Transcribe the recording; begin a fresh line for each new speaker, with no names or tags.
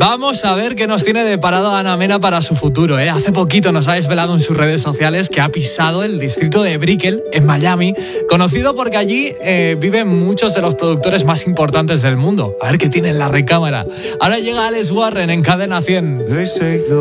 Vamos a ver qué nos tiene deparado Ana Mena para su futuro, ¿eh? Hace poquito nos ha desvelado en sus redes sociales que ha pisado el distrito de Brickell, en Miami, conocido porque allí viven muchos de los productores más importantes del mundo. A ver qué tiene en la recámara. Ahora llega Alex Warren en Cadena 100.